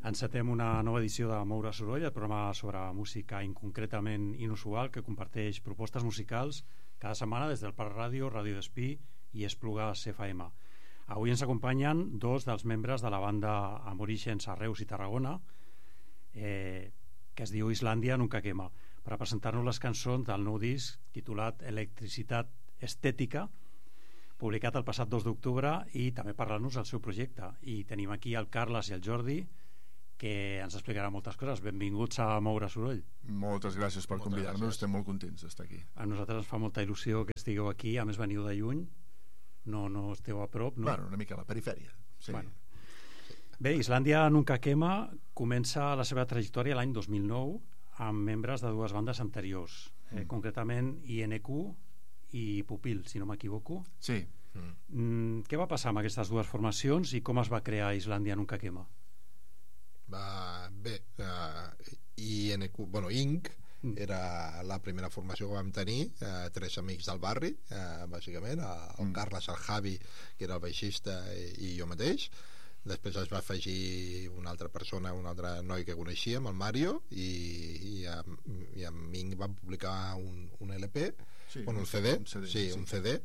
Encetem una nova edició de Moure Soroll, el programa sobre música inconcretament inusual que comparteix propostes musicals cada setmana des del Parc Ràdio, Ràdio Despí i Esplugues FM. Avui ens acompanyen dos dels membres de la banda amb orígens a Reus i Tarragona, que es diu Islàndia Nunca Quema, per a presentar-nos les cançons del nou disc titulat Electricitat Estètica, publicat el passat 2 d'octubre, i també parlar-nos del seu projecte. I tenim aquí el Carles i el Jordi, que ens explicarà moltes coses. Benvinguts a Moure Soroll. Moltes gràcies per convidar-nos, estem molt contents d'estar aquí. A nosaltres ens fa molta il·lusió que estigueu aquí, a més veniu de lluny, no esteu a prop, no? Bueno, una mica a la perifèria, sí. Bueno. Bé, Islàndia Nunca Quema comença la seva trajectòria l'any 2009 amb membres de dues bandes anteriors, concretament INQ i Pupil, si no m'equivoco. Sí. Què va passar amb aquestes dues formacions i com es va crear Islàndia Nunca Quema? INC era la primera formació que vam tenir, 3 amics del barri, bàsicament, el Carles, el Javi, que era el baixista, i jo mateix. Després es va afegir una altra persona, un altre noi que coneixíem, el Mario, i amb Inc vam publicar un LP, sí, un CD, un CD.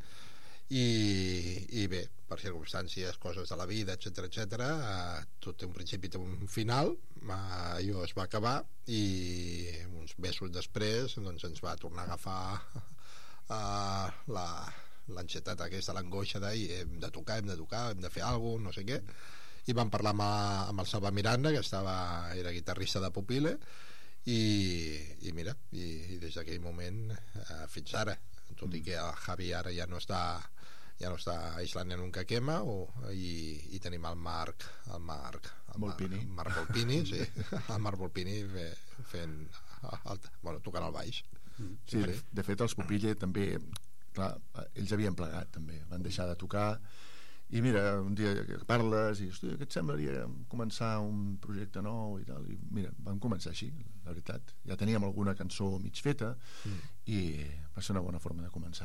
I bé, per circumstàncies, coses de la vida, etc, tot té un principi, té un final. Allò es va acabar i uns mesos després doncs ens va tornar a agafar l'ansietat aquesta, l'angoixa de hem de tocar, hem de fer alguna cosa, no sé què, i vam parlar amb el Salva Miranda, que era guitarrista de Pupile, i mira, i des d'aquell moment fins ara, tot i que el Javi ara ja no està a Islàndia Nunca Quema, i tenim el Marc Volpini, sí, el Marc Volpini fent tocant el baix. Sí, de fet els Pupille també, clar, ells havien plegat també, van deixar de tocar, i mira, un dia parles i hosti, què et semblaria començar un projecte nou i tal, i mira, vam començar així, la veritat, ja teníem alguna cançó mig feta i va ser una bona forma de començar.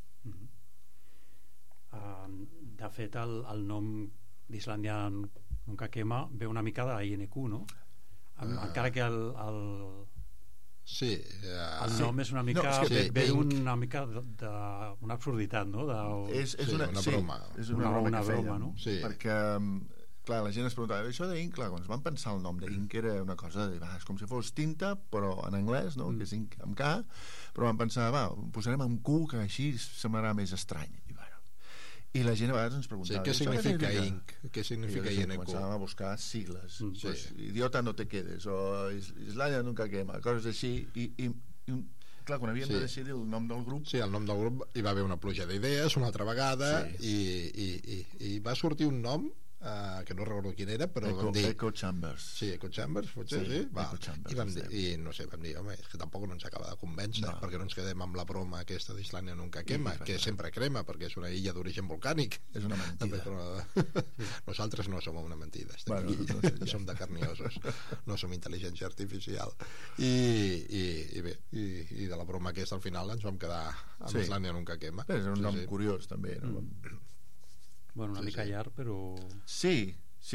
De fet el nom d'Islàndia Nunca Quema ve una mica d'INQ, no? Encara que sí, el nom és una mica ve una mica d'una absurditat, no? És una broma, és una broma, no? Sí. Perquè clar, la gent es preguntava, això d'Inc, clar, quan es van pensar el nom d'Inc era una cosa, és com si fos tinta, però en anglès, no? Que és Inc amb K, però van pensar, ho posarem amb Q, que així semblarà més estrany. I la gent a vegades ens preguntava, què significa Inc? Què significa INQ? Començàvem a buscar sigles, idiota no te quedes, o Islàndia Nunca Quema, coses així, i clar, quan havíem de decidir el nom del grup... Sí, el nom del grup, hi va haver una pluja d'idees una altra vegada, i va sortir un nom que no recordo quin era, però vam dir... Echo Chambers. Sí, Echo Chambers, potser, sí? I vam dir, no sé, home, és que tampoc no ens acaba de convèncer, perquè no ens quedem amb la broma aquesta d'Islàndia Nunca Quema, que sempre crema, perquè és una illa d'origen volcànic. És una mentida. Nosaltres no som una mentida, som de carn i ossos, no som intel·ligència artificial. I bé, i de la broma aquesta al final ens vam quedar amb Islàndia Nunca Quema. És un nom curiós, també, no? Bueno, una mica llarg, però... Sí,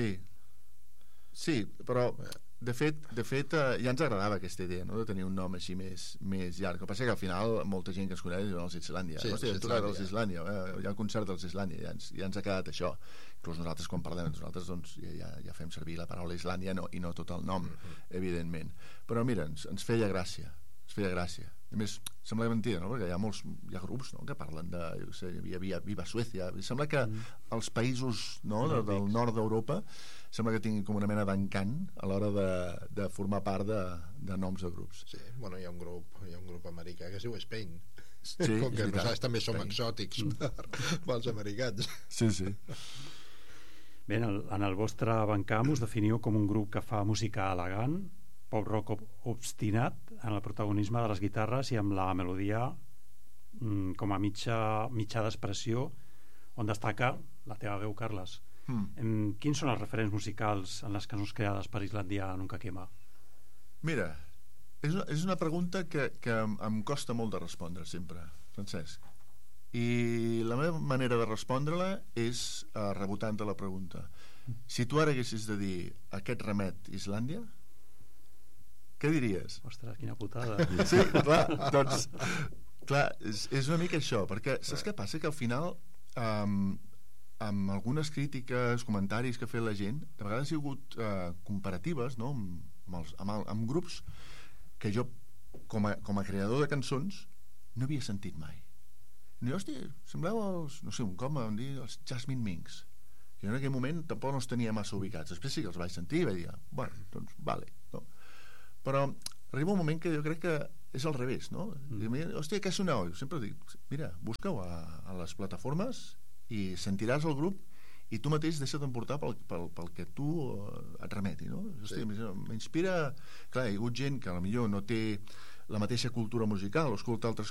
però de fet ja ens agradava aquesta idea, no?, de tenir un nom així més llarg. El que passa que al final molta gent que ens coneix diuen els Islàndia. Hòstia, hem tocat els Islàndia, hi ha un concert dels Islàndia, ja ens ha quedat això. Inclús nosaltres quan parlem, doncs, ja fem servir la paraula Islàndia i no tot el nom, evidentment. Però mira, ens feia gràcia. A més, sembla mentida, no?, perquè hi ha grups, no?, que parlen de, hi havia Viva Suècia. Sembla que els països, no?, del nord d'Europa sembla que tinguin com una mena d'encant a l'hora de formar part de noms de grups. Sí, bueno, hi ha un grup americà que es diu Spain. Sí, com que nosaltres també som exòtics pels americans. Sí. Bé, en el vostre bancam us definiu com un grup que fa música elegant, pop rock obstinat en el protagonisme de les guitarres i amb la melodia com a mitjà d'expressió, on destaca la teva veu, Carles. Quins són els referents musicals en les cançons creades per Islàndia Nunca Quema? Mira, és una pregunta que em costa molt de respondre sempre, Francesc, i la meva manera de respondre-la és rebotant-te la pregunta. Si tu ara haguessis de dir aquest remet Islàndia, què diries? Ostres, quina putada. Sí, clar, doncs clar, és una mica això, perquè saps què passa? Que al final amb algunes crítiques, comentaris que ha fet la gent, de vegades ha sigut comparatives, no? amb grups que jo com a creador de cançons no havia sentit mai. I jo, hòstia, sembleu no sé, un cop em dir els Jasmine Minks. Jo en aquell moment tampoc no els tenia massa ubicats. Després sí que els vaig sentir i vaig dir, bueno, doncs vale, no? Però arriba un moment que jo crec que és al revés, no? Hòstia, què soneu? Jo sempre dic, mira, busca-ho a les plataformes i sentiràs el grup i tu mateix deixa't emportar pel que tu et remeti, no? Hòstia, m'inspira... Clar, hi ha hagut gent que potser no té la mateixa cultura musical o escolta altres